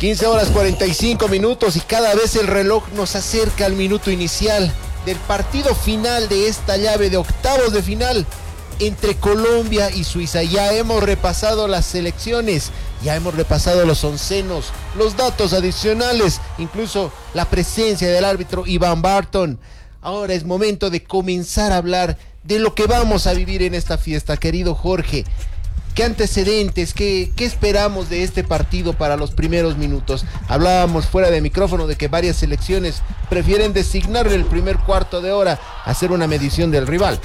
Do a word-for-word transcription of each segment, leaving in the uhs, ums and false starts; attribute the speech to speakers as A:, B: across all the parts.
A: quince horas cuarenta y cinco minutos y cada vez el reloj nos acerca al minuto inicial del partido final de esta llave de octavos de final entre Colombia y Suiza. Ya hemos repasado las selecciones, ya hemos repasado los oncenos, los datos adicionales, incluso la presencia del árbitro Ivan Barton. Ahora es momento de comenzar a hablar de lo que vamos a vivir en esta fiesta, querido Jorge. ¿Qué antecedentes, qué, qué esperamos de este partido para los primeros minutos? Hablábamos fuera de micrófono de que varias selecciones prefieren designar el primer cuarto de hora, hacer una medición del rival.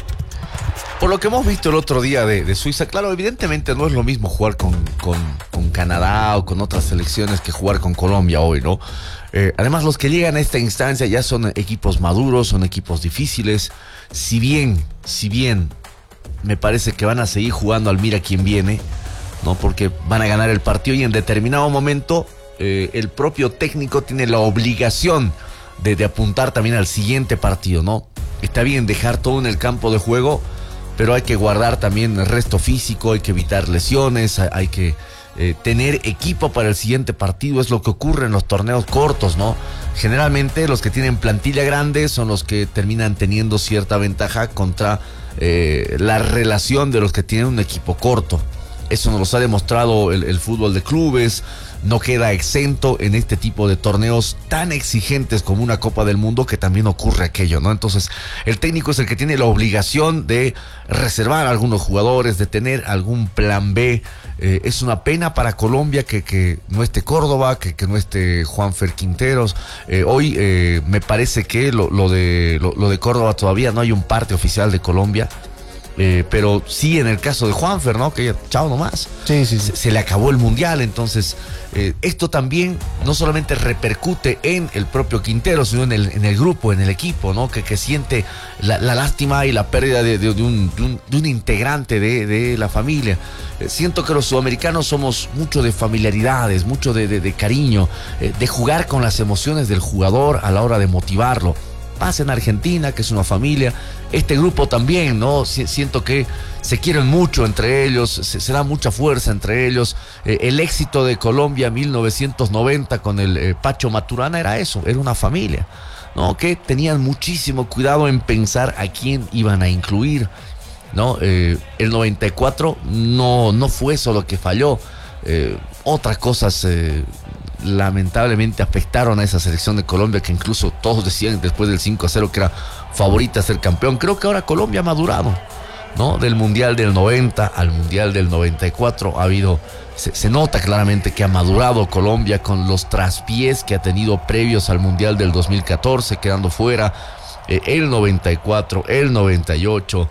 B: Por lo que hemos visto el otro día de, de Suiza, claro, evidentemente no es lo mismo jugar con, con, con Canadá o con otras selecciones que jugar con Colombia hoy, ¿no? Eh, además, los que llegan a esta instancia ya son equipos maduros, son equipos difíciles. Si bien, si bien me parece que van a seguir jugando al mira quién viene, ¿no? Porque van a ganar el partido y en determinado momento eh, el propio técnico tiene la obligación de, de apuntar también al siguiente partido, ¿no? Está bien dejar todo en el campo de juego, pero hay que guardar también el resto físico, hay que evitar lesiones, hay, hay que eh, tener equipo para el siguiente partido. Es lo que ocurre en los torneos cortos, ¿no? Generalmente los que tienen plantilla grande son los que terminan teniendo cierta ventaja contra eh, la relación de los que tienen un equipo corto. Eso nos lo ha demostrado el, el fútbol de clubes. No queda exento en este tipo de torneos tan exigentes como una Copa del Mundo, que también ocurre aquello, ¿no? Entonces, el técnico es el que tiene la obligación de reservar a algunos jugadores, de tener algún plan B. Eh, es una pena para Colombia que, que no esté Córdoba, que, que no esté Juanfer Quinteros. Eh, hoy eh, me parece que lo, lo, de, lo, lo de Córdoba todavía no hay un parte oficial de Colombia. Eh, pero sí en el caso de Juanfer, ¿no? Que ya, chao nomás.
A: Sí, sí, sí.
B: Se, se le acabó el mundial, entonces eh, esto también no solamente repercute en el propio Quintero, sino en el, en el grupo, en el equipo, ¿no? Que, que siente la, la lástima y la pérdida de, de, de, un, de, un, de un integrante de, de la familia. Eh, siento que los sudamericanos somos mucho de familiaridades, mucho de, de, de cariño, eh, de jugar con las emociones del jugador a la hora de motivarlo. Pasa en Argentina, que es una familia. Este grupo también, ¿no? Siento que se quieren mucho entre ellos, se, se da mucha fuerza entre ellos. Eh, el éxito de Colombia mil novecientos noventa con el eh, Pacho Maturana era eso, era una familia, ¿no? Que tenían muchísimo cuidado en pensar a quién iban a incluir, ¿no? Eh, el noventa y cuatro no, no fue eso lo que falló. Eh, otras cosas Eh, lamentablemente afectaron a esa selección de Colombia, que incluso todos decían después del cinco a cero que era favorita a ser campeón. Creo que ahora Colombia ha madurado, ¿no? Del Mundial del noventa al Mundial del noventa y cuatro ha habido, se, se nota claramente que ha madurado Colombia con los traspiés que ha tenido previos al Mundial del dos mil catorce, quedando fuera, eh, el noventa y cuatro, el noventa y ocho,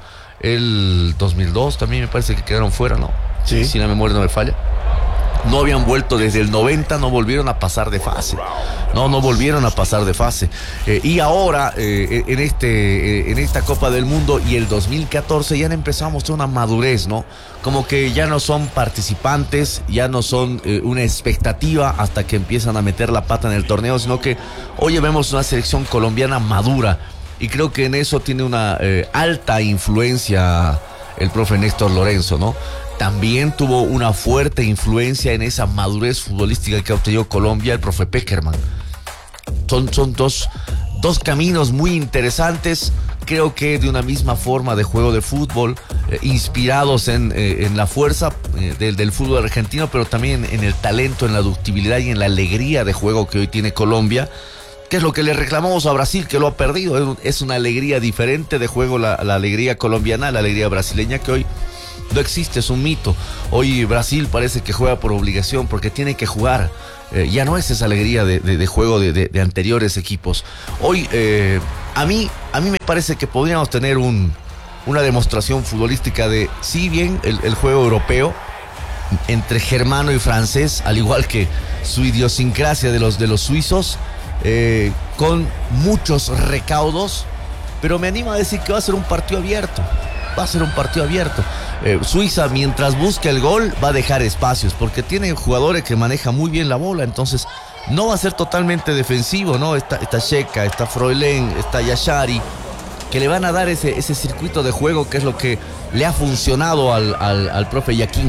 B: el dos mil dos también me parece que quedaron fuera, ¿no?
A: Sí. Si
B: la memoria no me falla. No habían vuelto desde el noventa, no volvieron a pasar de fase. No, no volvieron a pasar de fase. Eh, y ahora, eh, en, este, eh, en esta Copa del Mundo y el dos mil catorce ya han empezado a mostrar una madurez, ¿no? Como que ya no son participantes, ya no son eh, una expectativa hasta que empiezan a meter la pata en el torneo, sino que hoy vemos una selección colombiana madura. Y creo que en eso tiene una eh, alta influencia el profe Néstor Lorenzo, ¿no? También tuvo una fuerte influencia en esa madurez futbolística que ha obtenido Colombia el profe Peckerman. Son, son dos, dos caminos muy interesantes, creo que de una misma forma de juego de fútbol, eh, inspirados en, eh, en la fuerza eh, del, del fútbol argentino, pero también en el talento, en la ductibilidad y en la alegría de juego que hoy tiene Colombia, que es lo que le reclamamos a Brasil, que lo ha perdido. Es una alegría diferente de juego, la, la alegría colombiana, la alegría brasileña, que hoy no existe, es un mito. Hoy Brasil parece que juega por obligación, porque tiene que jugar. Eh, ya no es esa alegría de, de, de juego de, de, de anteriores equipos. Hoy, eh, a mí a mí me parece que podríamos tener un, una demostración futbolística de, si bien el, el juego europeo, entre germano y francés, al igual que su idiosincrasia de los, de los suizos, eh, con muchos recaudos, pero me animo a decir que va a ser un partido abierto. Va a ser un partido abierto. Eh, Suiza, mientras busque el gol, va a dejar espacios, porque tiene jugadores que manejan muy bien la bola, entonces no va a ser totalmente defensivo, ¿no? Está, está Checa, está Froilén, está Yashari, que le van a dar ese, ese circuito de juego que es lo que le ha funcionado al, al, al profe Yaquín.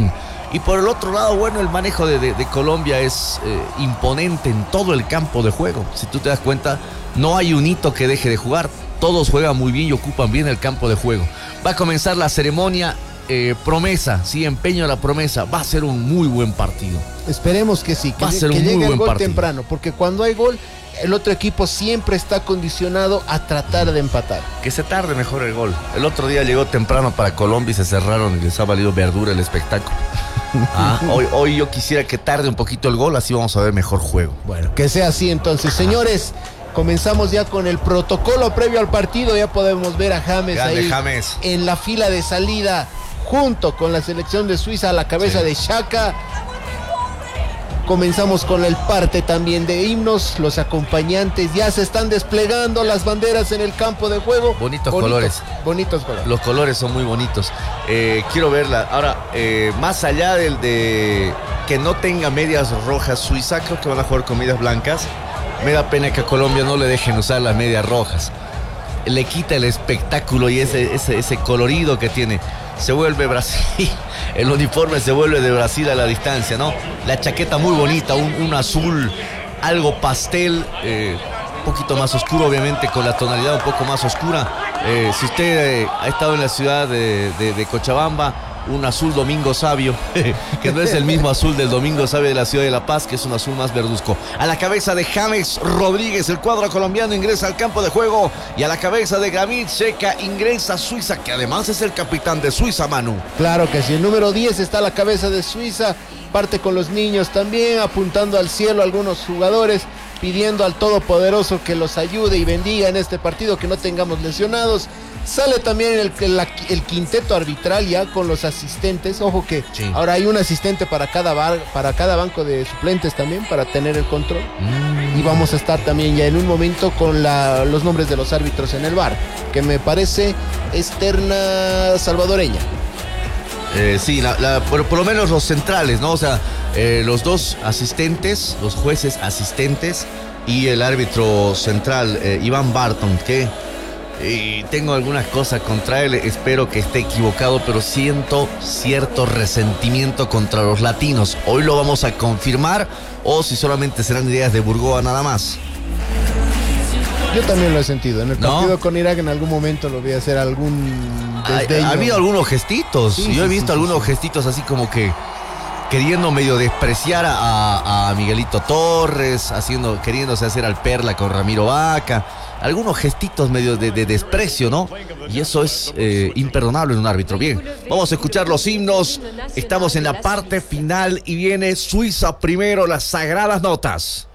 B: Y por el otro lado, bueno, el manejo de, de, de Colombia es eh, imponente en todo el campo de juego. Si tú te das cuenta, no hay un hito que deje de jugar. Todos juegan muy bien y ocupan bien el campo de juego. Va a comenzar la ceremonia. Eh, promesa, sí, empeño a la promesa. Va a ser un muy buen partido.
A: Esperemos que sí, que,
B: Va a ser
A: que
B: un
A: llegue
B: muy
A: el
B: buen
A: gol
B: partido.
A: temprano, porque cuando hay gol, el otro equipo siempre está condicionado a tratar de empatar.
B: Que se tarde mejor el gol. El otro día llegó temprano para Colombia y se cerraron y les ha valido verdura el espectáculo. Ah, hoy, hoy yo quisiera que tarde un poquito el gol, así vamos a ver mejor juego.
A: Bueno, que sea así entonces, señores. Comenzamos ya con el protocolo previo al partido. Ya podemos ver a James
B: Grande
A: ahí
B: James.
A: en la fila de salida, junto con la selección de Suiza a la cabeza
B: Sí.
A: de Xhaka. Comenzamos con el parte también de himnos. Los acompañantes ya se están desplegando las banderas en el campo de juego.
B: Bonitos
A: Bonito,
B: colores.
A: Bonitos colores.
B: Los colores son muy bonitos. Eh, quiero verla. Ahora, eh, más allá del de que no tenga medias rojas Suiza, creo que van a jugar con medias blancas. Me da pena que a Colombia no le dejen usar las medias rojas. Le quita el espectáculo y ese, ese, ese colorido que tiene. Se vuelve Brasil, el uniforme se vuelve de Brasil a la distancia, ¿no? La chaqueta muy bonita, un, un azul, algo pastel, eh, un poquito más oscuro, obviamente, con la tonalidad un poco más oscura. Eh, si usted eh, ha estado en la ciudad de, de, de Cochabamba, un azul Domingo Sabio, que no es el mismo azul del Domingo Sabio de la ciudad de La Paz, que es un azul más verduzco. A la cabeza de James Rodríguez, el cuadro colombiano ingresa al campo de juego, y a la cabeza de Granit Xhaka ingresa Suiza, que además es el capitán de Suiza, Manu.
A: Claro que sí, el número diez está a la cabeza de Suiza, parte con los niños también, apuntando al cielo a algunos jugadores, pidiendo al Todopoderoso que los ayude y bendiga en este partido, que no tengamos lesionados. Sale también el, el, el quinteto arbitral ya con los asistentes. Ojo que
B: Sí.
A: ahora hay un asistente para cada, bar, para cada banco de suplentes también, para tener el control.
B: Mm.
A: Y vamos a estar también ya en un momento con la, los nombres de los árbitros en el bar, que me parece es terna salvadoreña.
B: Eh, sí, la, la, por, por lo menos los centrales, ¿no? O sea, eh, los dos asistentes, los jueces asistentes y el árbitro central, eh, Iván Barton, que eh, tengo algunas cosas contra él, espero que esté equivocado, pero siento cierto resentimiento contra los latinos. Hoy lo vamos a confirmar, o si solamente serán ideas de Burgoa nada más.
A: Yo también lo he sentido. En el
B: ¿No?
A: partido con Irak en algún momento lo vi hacer algún desdeño.
B: Ha, ha habido algunos gestitos.
A: Sí,
B: Yo he
A: sí,
B: visto
A: sí,
B: algunos
A: sí, sí.
B: gestitos así como que queriendo medio despreciar a, a Miguelito Torres, haciendo, queriéndose hacer al Perla con Ramiro Vaca. Algunos gestitos medio de, de desprecio, ¿no? Y eso es eh, imperdonable en un árbitro. Bien, vamos a escuchar los himnos. Estamos en la parte final y viene Suiza primero, las sagradas notas.